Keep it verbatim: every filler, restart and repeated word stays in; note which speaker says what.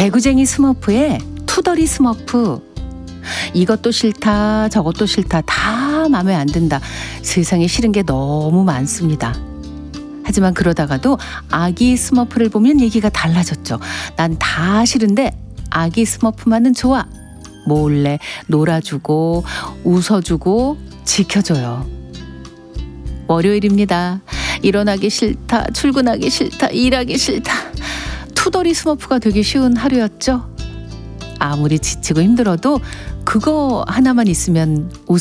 Speaker 1: 개구쟁이 스머프에 투덜이 스머프. 이것도 싫다 저것도 싫다 다 마음에 안 든다. 세상에 싫은 게 너무 많습니다. 하지만 그러다가도 아기 스머프를 보면 얘기가 달라졌죠. 난 다 싫은데 아기 스머프만은 좋아. 몰래 놀아주고 웃어주고 지켜줘요. 월요일입니다. 일어나기 싫다, 출근하기 싫다, 일하기 싫다. 투덜이 스머프가 되기 쉬운 하루였죠. 아무리 지치고 힘들어도 그거 하나만 있으면